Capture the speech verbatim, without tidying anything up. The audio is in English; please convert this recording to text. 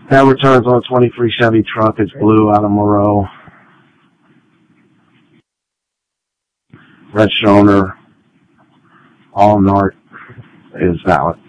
That returns on a twenty-three Chevy truck. It's blue out of Moreau. Register owner, all N A R T is valid.